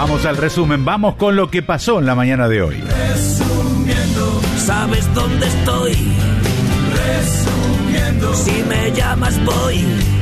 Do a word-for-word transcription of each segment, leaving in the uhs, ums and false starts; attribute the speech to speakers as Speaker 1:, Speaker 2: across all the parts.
Speaker 1: Vamos al resumen, vamos con lo que pasó en la mañana de hoy.
Speaker 2: Resumiendo, ¿sabes dónde estoy? Resumiendo, si me llamas voy.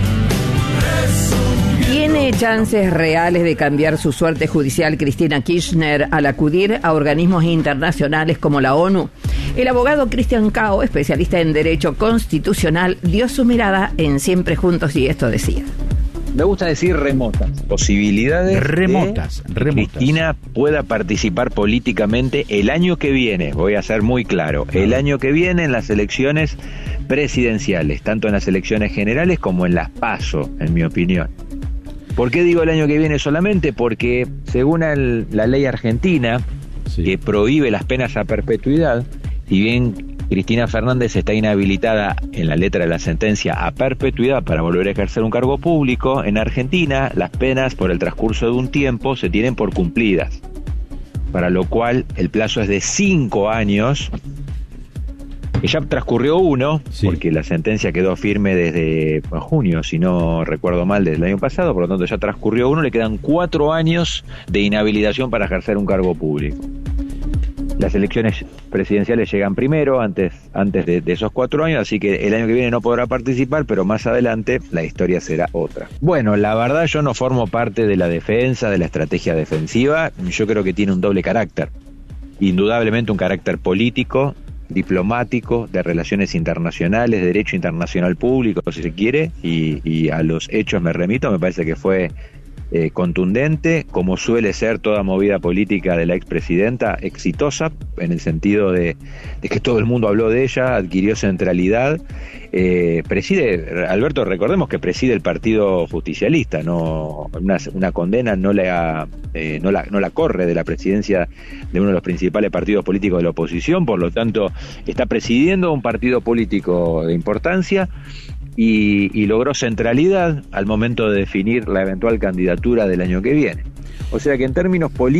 Speaker 2: Resumiendo.
Speaker 3: ¿Tiene chances reales de cambiar su suerte judicial Cristina Kirchner al acudir a organismos internacionales como la ONU? El abogado Cristian Cao, especialista en Derecho Constitucional, dio su mirada en Siempre Juntos y esto decía.
Speaker 4: Me gusta decir remotas. Posibilidades
Speaker 1: remotas,
Speaker 4: de que
Speaker 1: remotas.
Speaker 4: Cristina pueda participar políticamente el año que viene, voy a ser muy claro, el año que viene en las elecciones presidenciales, tanto en las elecciones generales como en las PASO, en mi opinión. ¿Por qué digo el año que viene solamente? Porque según el, la ley argentina, sí, que prohíbe las penas a perpetuidad, si bien Cristina Fernández está inhabilitada en la letra de la sentencia a perpetuidad para volver a ejercer un cargo público, en Argentina las penas por el transcurso de un tiempo se tienen por cumplidas, para lo cual el plazo es de cinco años, que ya transcurrió uno, sí, porque la sentencia quedó firme desde junio, si no recuerdo mal, desde el año pasado, por lo tanto ya transcurrió uno, le quedan cuatro años de inhabilitación para ejercer un cargo público. Las elecciones presidenciales llegan primero, antes, antes de, de esos cuatro años, así que el año que viene no podrá participar, pero más adelante la historia será otra. Bueno, la verdad yo no formo parte de la defensa, de la estrategia defensiva, yo creo que tiene un doble carácter. Indudablemente un carácter político, diplomático, de relaciones internacionales, de derecho internacional público, si se quiere, y, y a los hechos me remito, me parece que fue Eh, contundente, como suele ser toda movida política de la expresidenta, exitosa, en el sentido de, de que todo el mundo habló de ella, adquirió centralidad, eh, preside, Alberto, recordemos que preside el partido justicialista, no una, una condena no la, eh, no, la, no la corre de la presidencia de uno de los principales partidos políticos de la oposición, por lo tanto está presidiendo un partido político de importancia, Y, y logró centralidad al momento de definir la eventual candidatura del año que viene. O sea que en términos políticos